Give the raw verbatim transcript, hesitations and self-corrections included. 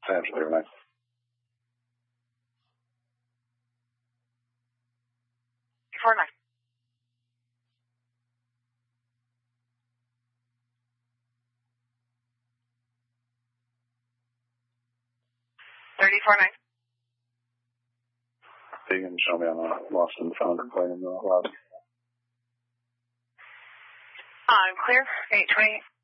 Potentially, right? Four nine. Thirty-four nine. You can show me on the lost and found plane in the lobby. I'm clear. Eight twenty.